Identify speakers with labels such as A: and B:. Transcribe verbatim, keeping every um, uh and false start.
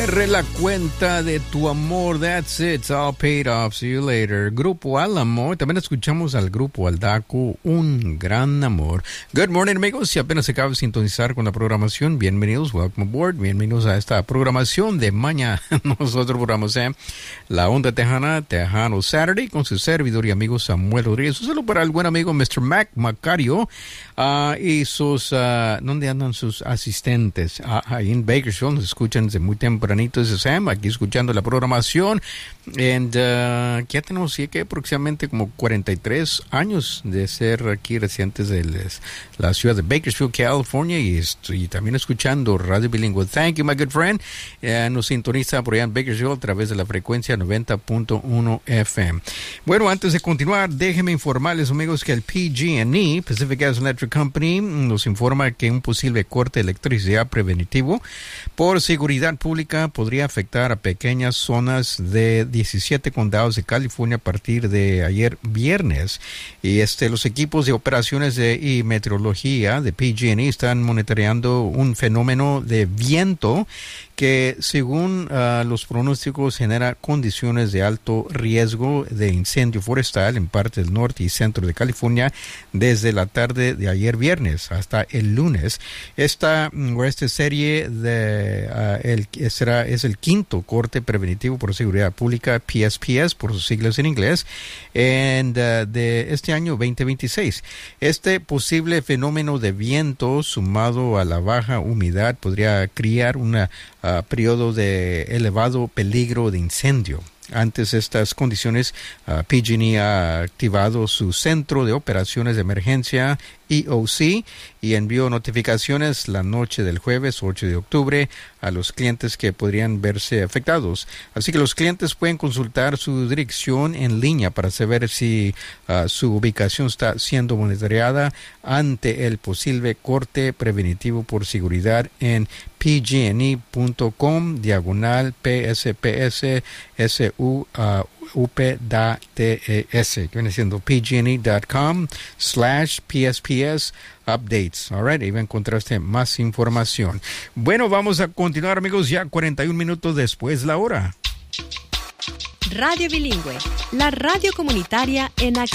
A: Re la cuenta de tu amor, that's it, it's all paid off, see you later. Grupo Álamo, también escuchamos al Grupo Aldaco, Un Gran Amor. Good morning, amigos, si apenas se acaba de sintonizar con la programación, bienvenidos, welcome aboard, bienvenidos a esta programación de mañana. Nosotros programamos eh, La Onda Tejana, Tejano Saturday, con su servidor y amigo Samuel Rodríguez. Un saludo para el buen amigo mister Mac Macario uh, y sus, uh, ¿dónde andan sus asistentes? Uh, ahí en Bakersfield, nos escuchan desde muy temprano. Ese Sam, aquí escuchando la programación. And, uh, ya tenemos sí, que aproximadamente como cuarenta y tres años de ser aquí residentes de les, la ciudad de Bakersfield, California, y, estoy también escuchando Radio Bilingüe. Thank you, my good friend. Uh, nos sintoniza por allá en Bakersfield a través de la frecuencia noventa punto uno F M. Bueno, antes de continuar, déjenme informarles, amigos, que el P G and E, Pacific Gas and Electric Company, nos informa que un posible corte de electricidad preventivo por seguridad pública podría afectar a pequeñas zonas de diecisiete condados de California a partir de ayer viernes. Y este, los equipos de operaciones de, y meteorología de P G and E están monitoreando un fenómeno de viento que, según uh, los pronósticos, genera condiciones de alto riesgo de incendio forestal en parte del norte y centro de California desde la tarde de ayer viernes hasta el lunes. Esta, esta serie de uh, el, será, es el quinto corte preventivo por seguridad pública, P S P S por sus siglas en inglés, and, uh, de este año veinte veintiséis. Este posible fenómeno de viento sumado a la baja humedad podría crear una Uh, periodo de elevado peligro de incendio. Antes de estas condiciones, uh, P G and E ha activado su Centro de Operaciones de Emergencia, E O C, y envió notificaciones la noche del jueves ocho de octubre a los clientes que podrían verse afectados. Así que los clientes pueden consultar su dirección en línea para saber si uh, su ubicación está siendo monitoreada ante el posible corte preventivo por seguridad en pgne.com diagonal psps su uh, updates, que viene siendo pgne.com slash psps updates. All right, ahí va a encontrar usted más información. Bueno, vamos a continuar, amigos, ya cuarenta y un minutos después la hora.
B: Radio Bilingüe, la radio comunitaria en acción.